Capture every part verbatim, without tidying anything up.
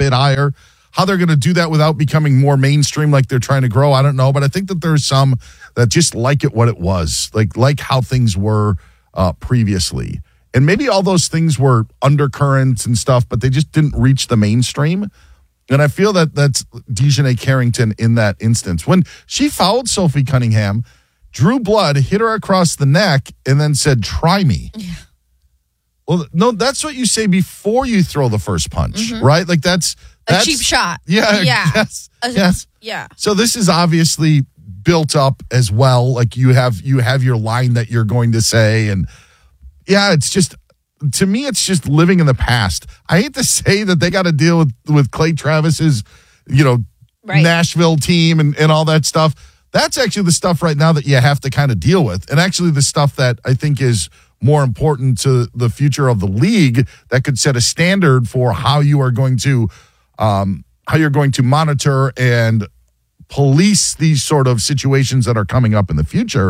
bit higher. How they're going to do that without becoming more mainstream like they're trying to grow, I don't know. But I think that there's some that just like it what it was, like like how things were uh, previously. And maybe all those things were undercurrents and stuff, but they just didn't reach the mainstream. And I feel that that's DiJonai Carrington in that instance. When she fouled Sophie Cunningham, drew blood, hit her across the neck, and then said, try me. Yeah. Well, no, that's what you say before you throw the first punch, mm-hmm. right? Like that's, that's... A cheap shot. Yeah. Yeah. Yes. A, yes. Yeah. So this is obviously built up as well. Like you have you have your line that you're going to say. And yeah, it's just... To me, it's just living in the past. I hate to say that they got to deal with, with Clay Travis's, you know, right. Nashville team and, and all that stuff. That's actually the stuff right now that you have to kind of deal with. And actually the stuff that I think is more important to the future of the league that could set a standard for how you are going to, um, how you're going to monitor and police these sort of situations that are coming up in the future.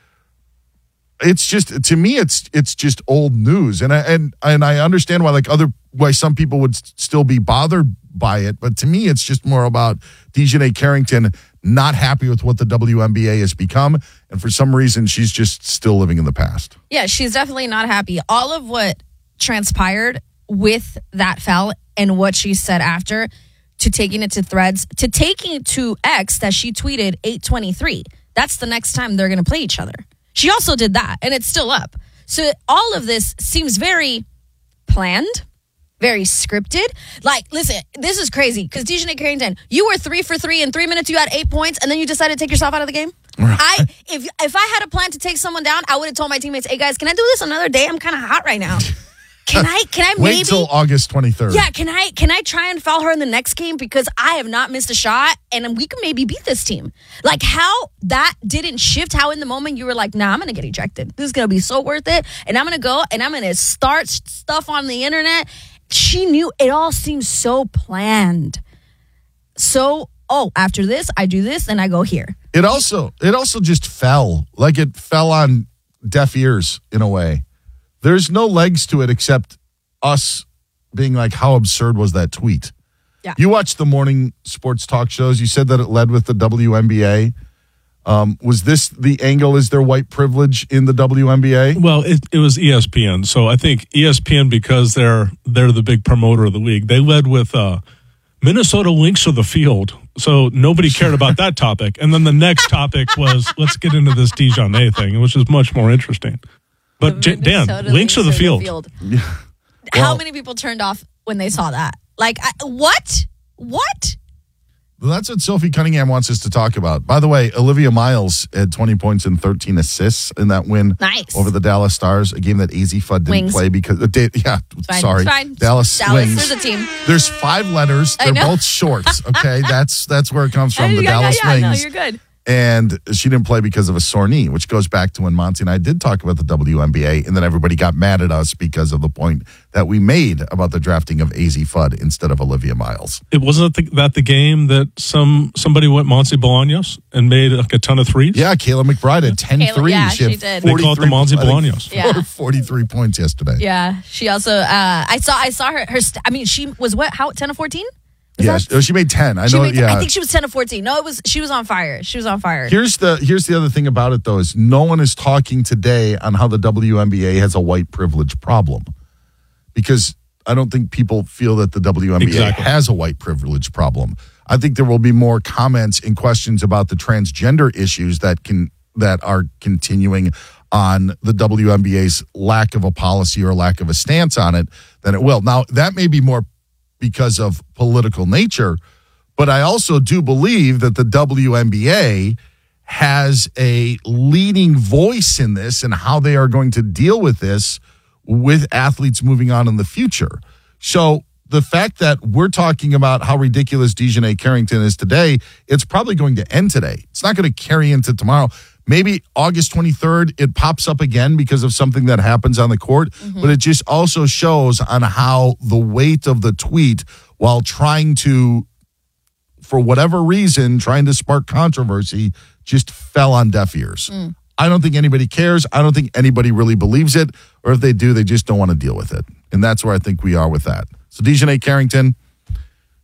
It's just, to me, it's it's just old news, and I and and I understand why like other why some people would still be bothered by it, but to me, it's just more about DiJonai Carrington not happy with what the W N B A has become, and for some reason, she's just still living in the past. Yeah, she's definitely not happy. All of what transpired with that foul and what she said after, to taking it to Threads, to taking it to X that she tweeted eight twenty-three. That's the next time they're going to play each other. She also did that, and it's still up. So all of this seems very planned, very scripted. Like, listen, this is crazy, because DiJonai Carrington, you were three for three. In three minutes, you had eight points, and then you decided to take yourself out of the game? Right. I if if I had a plan to take someone down, I would have told my teammates, hey, guys, can I do this another day? I'm kind of hot right now. Can I Can I maybe... Wait till August twenty-third. Yeah, can I Can I try and foul her in the next game? Because I have not missed a shot, and we can maybe beat this team. Like, how that didn't shift, how in the moment you were like, nah, I'm going to get ejected. This is going to be so worth it, and I'm going to go, and I'm going to start stuff on the internet. She knew. It all seems so planned. So, oh, after this, I do this, and I go here. It also, it also just fell. Like, it fell on deaf ears in a way. There's no legs to it except us being like, how absurd was that tweet? Yeah. You watched the morning sports talk shows. You said that it led with the W N B A. Um, was this the angle? Is there white privilege in the W N B A? Well, it, it was E S P N. So I think E S P N, because they're they're the big promoter of the league, they led with uh, Minnesota Lynx of the field. So nobody cared about that topic. And then the next topic was, let's get into this DiJonai thing, which is much more interesting. But J- Dan, Lynx of the field. The field. Yeah. Well, how many people turned off when they saw that? Like, I, what? What? Well, that's what Sophie Cunningham wants us to talk about. By the way, Olivia Miles had twenty points and thirteen assists in that win nice. over the Dallas Stars, a game that A Z Fudd didn't Wings. play because, uh, da- yeah, fine. sorry. Fine. Dallas, Dallas Wings. There's a team. There's five letters. They're both shorts, okay? that's that's where it comes from, the yeah, Dallas yeah, yeah. Wings. No, you're good. And she didn't play because of a sore knee, which goes back to when Monty and I did talk about the W N B A, and then everybody got mad at us because of the point that we made about the drafting of A Z Fudd instead of Olivia Miles. It wasn't the, that the game that some somebody went Monty Bolaños and made like a ton of threes? Yeah, Kayla McBride had ten Kayla, threes. yeah, she, she did. They called it the Monty Bolaños. Yeah. forty-three points yesterday. Yeah, she also. Uh, I saw. I saw her. Her. St- I mean, she was what? How? ten or fourteen? Yeah, that? she made ten. I she know. Made, yeah, I think she was ten or fourteen. No, it was. She was on fire. She was on fire. Here's the here's the other thing about it though is no one is talking today on how the W N B A has a white privilege problem, because I don't think people feel that the W N B A exactly. has a white privilege problem. I think there will be more comments and questions about the transgender issues that can that are continuing on the W N B A's lack of a policy or lack of a stance on it than it will. Now, that may be more because of political nature, but I also do believe that the W N B A has a leading voice in this and how they are going to deal with this with athletes moving on in the future. So the fact that we're talking about how ridiculous DiJonai Carrington is today, it's probably going to end today. It's not going to carry into tomorrow. Maybe August twenty-third, it pops up again because of something that happens on the court, mm-hmm. but it just also shows on how the weight of the tweet, while trying to, for whatever reason, trying to spark controversy, just fell on deaf ears. Mm. I don't think anybody cares. I don't think anybody really believes it, or if they do, they just don't want to deal with it. And that's where I think we are with that. So DiJonai Carrington,